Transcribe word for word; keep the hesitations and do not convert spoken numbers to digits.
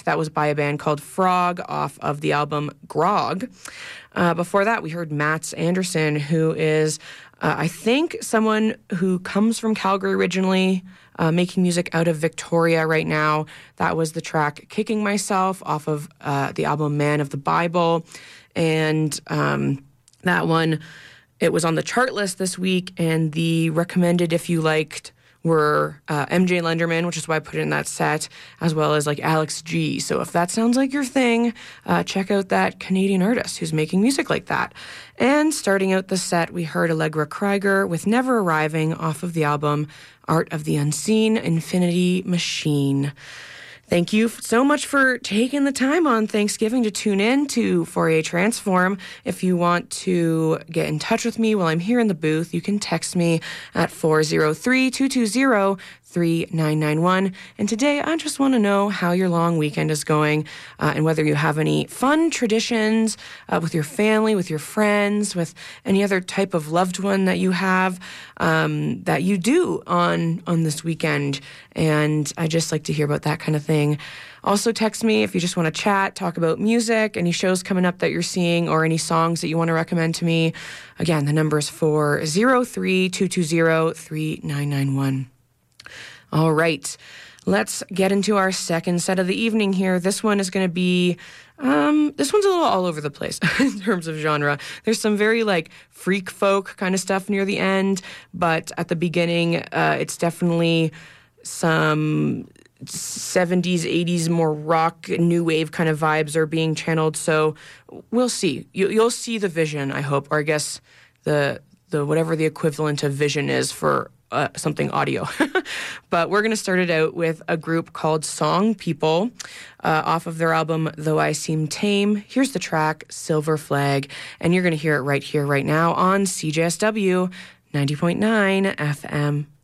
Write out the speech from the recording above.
Night. That was by a band called Frog off of the album Grog. Uh, before that, we heard Mats Anderson, who is, uh, I think, someone who comes from Calgary originally, uh, making music out of Victoria right now. That was the track Kicking Myself off of uh, the album Man of the Bible. And um, that one, it was on the chart list this week, and the recommended if you liked were uh, M J Lenderman, which is why I put it in that set, as well as like Alex G. So if that sounds like your thing, uh, check out that Canadian artist who's making music like that. And starting out the set, we heard Allegra Krieger with Never Arriving off of the album Art of the Unseen Infinity Machine. Thank you so much for taking the time on Thanksgiving to tune in to Fourier Transform. If you want to get in touch with me while I'm here in the booth, you can text me at four oh three, two two zero, three nine nine one. And today, I just want to know how your long weekend is going uh, and whether you have any fun traditions uh, with your family, with your friends, with any other type of loved one that you have um, that you do on, on this weekend. And I just like to hear about that kind of thing. Also text me if you just want to chat, talk about music, any shows coming up that you're seeing, or any songs that you want to recommend to me. Again, the number is four oh three, two two zero, three nine nine one. All right, let's get into our second set of the evening here. This one is going to be, um, this one's a little all over the place in terms of genre. There's some very like freak folk kind of stuff near the end, but at the beginning, uh, it's definitely some seventies, eighties, more rock, new wave kind of vibes are being channeled. So we'll see. You, you'll see the vision, I hope, or I guess the the whatever the equivalent of vision is for Uh, something audio. But we're going to start it out with a group called Song People uh, off of their album Though I Seem Tame. Here's the track Silver Flag, and you're going to hear it right here, right now on C J S W ninety point nine F M.